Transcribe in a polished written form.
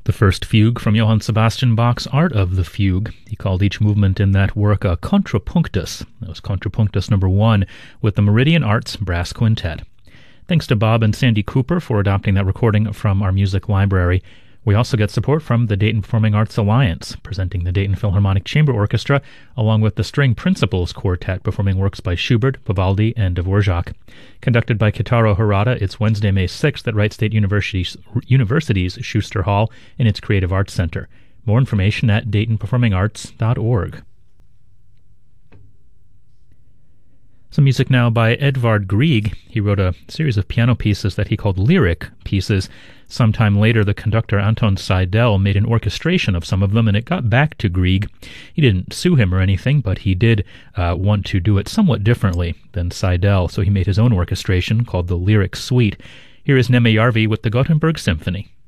The first fugue from Johann Sebastian Bach's Art of the Fugue. He called each movement in that work a contrapunctus. That was contrapunctus number 1 with the Meridian Arts Brass Quintet. Thanks to Bob and Sandy Cooper for adopting that recording from our music library. We also get support from the Dayton Performing Arts Alliance, presenting the Dayton Philharmonic Chamber Orchestra, along with the String Principals Quartet, performing works by Schubert, Vivaldi, and Dvorak. Conducted by Kitaro Harada, it's Wednesday, May 6th at Wright State University's Schuster Hall in its Creative Arts Center. More information at DaytonPerformingArts.org. Some music now by Edvard Grieg. He wrote a series of piano pieces that he called lyric pieces. Sometime later, the conductor Anton Seidel made an orchestration of some of them, and it got back to Grieg. He didn't sue him or anything, but he did want to do it somewhat differently than Seidel, so he made his own orchestration called the Lyric Suite. Here is Neme Järvi with the Gothenburg Symphony.